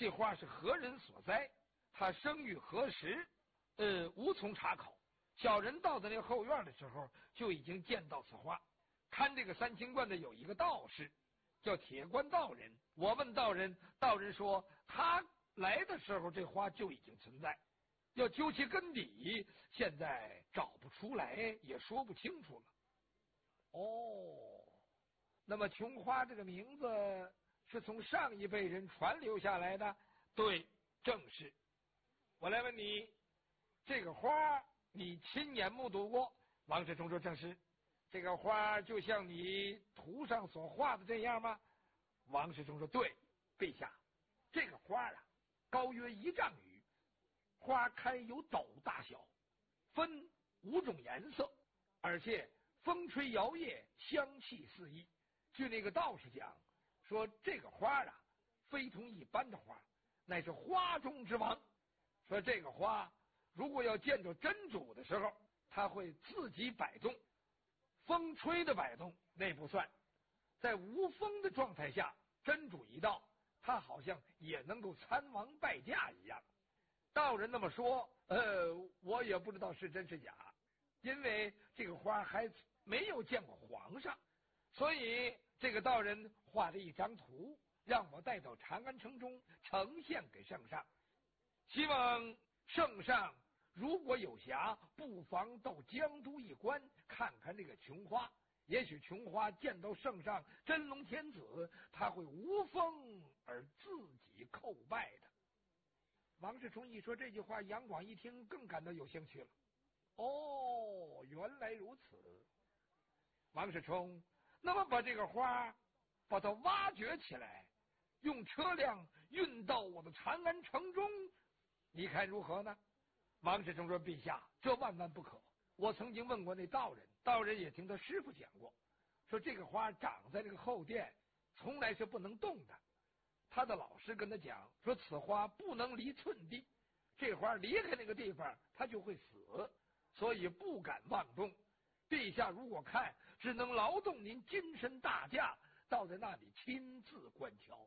这花是何人所栽，它生育何时，无从查考。小人到的那个后院的时候，就已经见到此花。看这个三清观的有一个道士，叫铁观道人。我问道人，道人说他来的时候这花就已经存在，要究其根底，现在找不出来，也说不清楚了。哦，那么琼花这个名字是从上一辈人传流下来的？对，正是。我来问你，这个花你亲眼目睹过？王世充说正是。这个花就像你图上所画的这样吗？王世充说对，陛下，这个花啊，高约1丈余，花开有斗大小，分5种颜色，而且风吹摇曳，香气四溢。据那个道士讲，说这个花啊，非同一般的花，乃是花中之王。说这个花如果要见着真主的时候，它会自己摆动，风吹的摆动那不算，在无风的状态下，真主一到，它好像也能够参王拜驾一样。道人那么说，我也不知道是真是假，因为这个花还没有见过皇上，所以这个道人画了一张图，让我带到长安城中呈现给圣上，希望圣上如果有暇，不妨到江都一观看看这个琼花，也许琼花见到圣上真龙天子，他会无风而自己叩拜的。王世充一说这句话，杨广一听更感到有兴趣了。哦，原来如此。王世充，那么把这个花把它挖掘起来，用车辆运到我的长安城中，你看如何呢？王世充说，陛下，这万万不可。我曾经问过那道人，道人也听他师傅讲过，说这个花长在这个后殿，从来是不能动的。他的老师跟他讲说，此花不能离寸地，这花离开那个地方它就会死，所以不敢妄动。陛下如果看，只能劳动您金身大驾，到在那里亲自观瞧。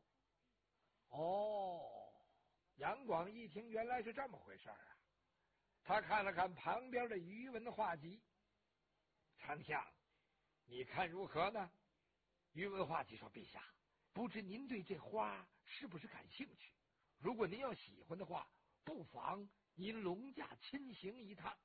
哦，杨广一听原来是这么回事啊，他看了看旁边的余文画集，丞相，你看如何呢？余文画集说，陛下，不知您对这花是不是感兴趣？如果您要喜欢的话，不妨您龙驾亲行一趟。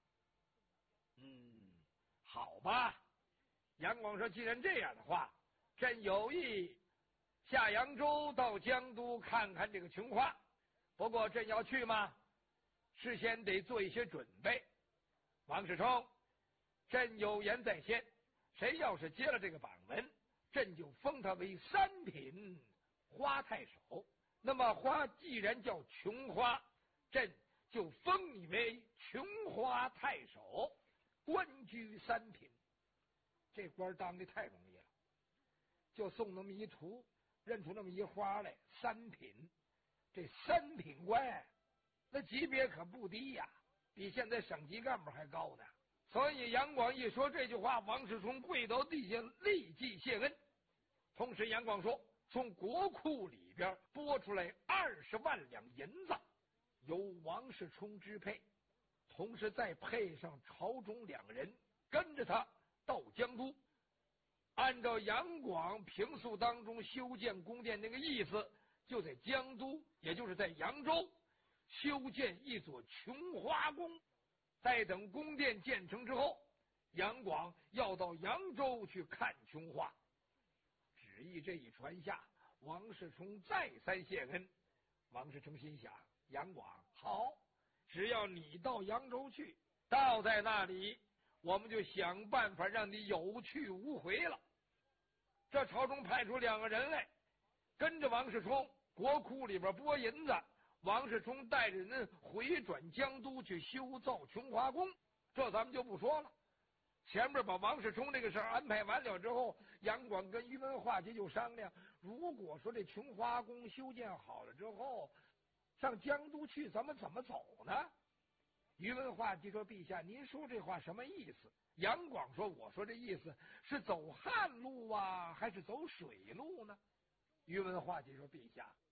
好吧。杨广说，既然这样的话，朕有意下扬州到江都看看这个琼花。不过朕要去吗？事先得做一些准备。王世充，朕有言在先，谁要是接了这个榜文，朕就封他为3品花太守。那么花既然叫琼花，朕就封你为琼花太守，官居3品。这官当的太容易了，就送那么一图，认出那么一花来，3品。这3品官那级别可不低呀，比现在省级干部还高呢。所以杨广一说这句话，王世充跪到地下立即谢恩。同时杨广说，从国库里边拨出来20万两银子，由王世充支配，同时再配上朝中2人跟着他到江都，按照杨广平素当中修建宫殿那个意思，就在江都，也就是在扬州修建一座琼花宫。待等宫殿建成之后，杨广要到扬州去看琼花。旨意这一传下，王世充再三谢恩。王世充心想，杨广好，只要你到扬州去，到在那里，我们就想办法让你有去无回了。这朝中派出2个人来，跟着王世充，国库里边拨银子，王世充带着人回转江都去修造琼花宫。这咱们就不说了。前面把王世充这个事儿安排完了之后，杨广跟余文化及就商量，如果说这琼花宫修建好了之后，上江都去，咱们怎么走呢？余文化及说，陛下，您说这话什么意思？杨广说，我说这意思是走旱路啊，还是走水路呢？余文化及说，陛下，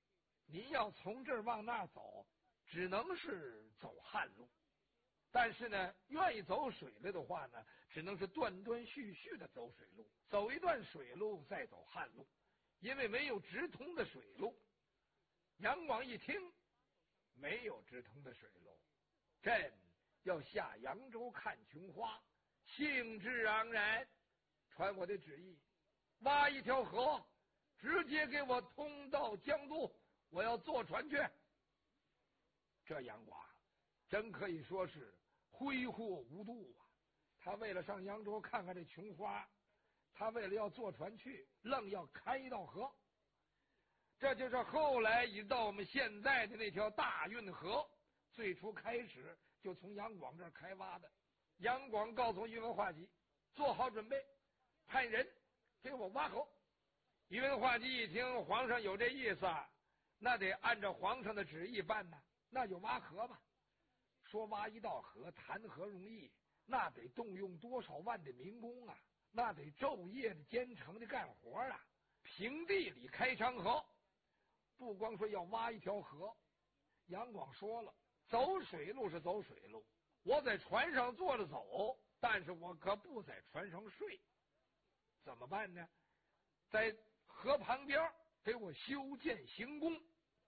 您要从这儿往那儿走，只能是走旱路。但是呢，愿意走水路的话呢，只能是断断续续的走水路，走一段水路再走旱路，因为没有直通的水路。杨广一听没有直通的水路，朕要下扬州看琼花，兴致盎然，传我的旨意，挖一条河，直接给我通到江都，我要坐船去。这杨广真可以说是挥霍无度啊！他为了上扬州看看这琼花，他为了要坐船去，愣要开一道河。这就是后来一直到我们现在的那条大运河，最初开始就从杨广这儿开挖的。杨广告诉宇文化及做好准备，派人给我挖河。宇文化及一听皇上有这意思，那得按照皇上的旨意办呢，那就挖河吧。说挖一道河谈何容易，那得动用多少万的民工啊，那得昼夜的兼程的干活啊。平地里开长河，不光说要挖一条河，杨广说了，走水路是走水路，我在船上坐着走，但是我可不在船上睡。怎么办呢？在河旁边给我修建行宫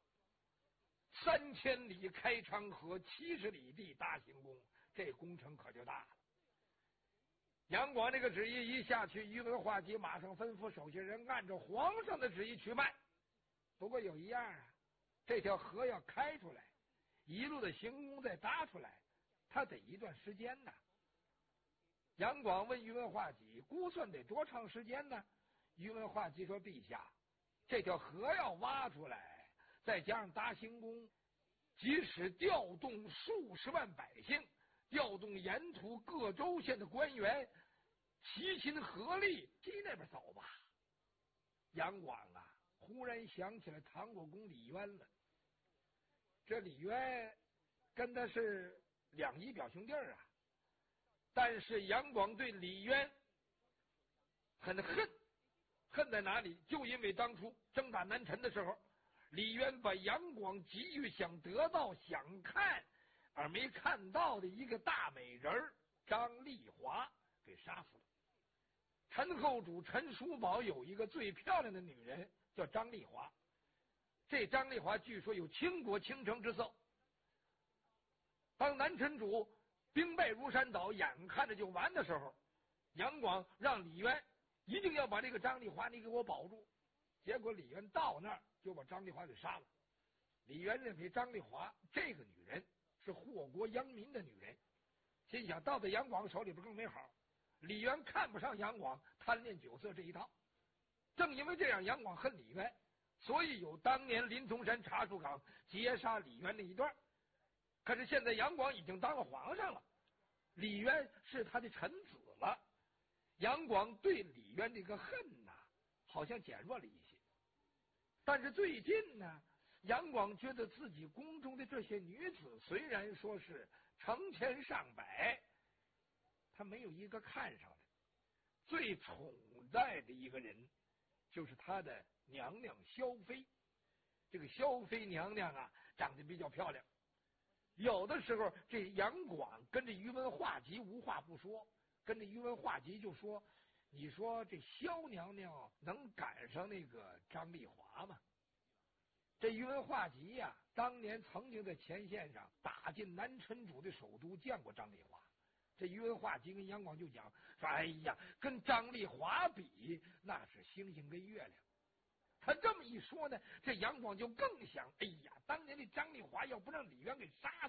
，3000里开长河，70里地搭行宫，这工程可就大了。杨广这个旨意一下去，宇文化及马上吩咐手下人按照皇上的旨意去办。不过有一样啊，这条河要开出来，一路的行宫再搭出来，他得一段时间呢。杨广问宇文化及估算得多长时间呢？宇文化及说，陛下，这条河要挖出来，再加上搭行宫，即使调动数十万百姓，调动沿途各州县的官员，齐心合力去那边走吧。杨广啊，忽然想起来唐国公李渊了。这李渊跟他是两姨表兄弟啊，但是杨广对李渊很恨在哪里？就因为当初征打南陈的时候，李渊把杨广急于想得到、想看而没看到的一个大美人张丽华给杀死了。陈后主陈叔宝有一个最漂亮的女人叫张丽华，这张丽华据说有倾国倾城之色。当南陈主兵败如山倒，眼看着就完的时候，杨广让李渊一定要把这个张丽华你给我保住。结果李渊到那儿就把张丽华给杀了。李渊认为张丽华这个女人是祸国殃民的女人，心想到在杨广手里边更没好。李渊看不上杨广贪恋酒色这一套，正因为这样，杨广恨李渊，所以有当年林冲山查处岗劫杀李渊那一段。可是现在杨广已经当了皇上了，李渊是他的臣子了，杨广对李渊这个恨呐，好像减弱了一些。但是最近呢，杨广觉得自己宫中的这些女子虽然说是成千上百，他没有一个看上的。最宠爱的一个人就是他的娘娘萧妃。这个萧妃娘娘啊，长得比较漂亮。有的时候这杨广跟这宇文化及无话不说，跟这宇文化及就说，你说这萧娘娘能赶上那个张丽华吗？这宇文化及呀，当年曾经在前线上打进南陈主的首都，见过张丽华。这宇文化及跟杨广就讲说，哎呀，跟张丽华比，那是星星跟月亮。他这么一说呢，这杨广就更想，哎呀，当年这张丽华要不让李渊给杀